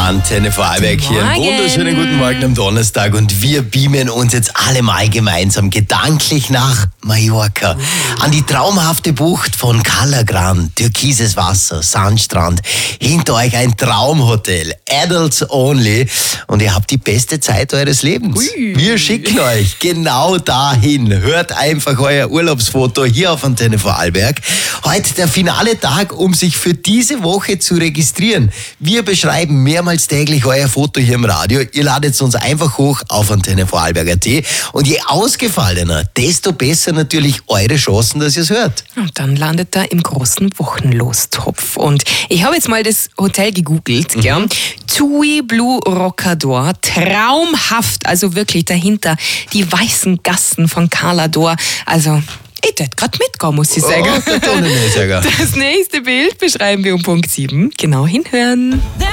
Antenne Vorarlberg hier. Einen wunderschönen guten Morgen am Donnerstag und wir beamen uns jetzt alle mal gemeinsam gedanklich nach Mallorca. An die traumhafte Bucht von Cala Grande, türkises Wasser, Sandstrand. Hinter euch ein Traumhotel, Adults Only und ihr habt die beste Zeit eures Lebens. Wir schicken euch genau dahin. Hört einfach euer Urlaubsfoto hier auf Antenne Vorarlberg. Heute der finale Tag, um sich für diese Woche zu registrieren. Wir beschreiben mehrmals täglich euer Foto hier im Radio. Ihr ladet es uns einfach hoch auf Antenne Vorarlberg.at und je ausgefallener, desto besser natürlich eure Chancen, dass ihr es hört. Und dann landet er im großen Wochenlostopf. Und ich habe jetzt mal das Hotel gegoogelt. Gell? Tui Blue Roccador, traumhaft, also wirklich dahinter die weißen Gassen von Cala d'Or. Also ich hätte gerade mitgehen, muss ich sagen. Das nächste Das nächste Bild beschreiben wir um Punkt 7. Genau hinhören.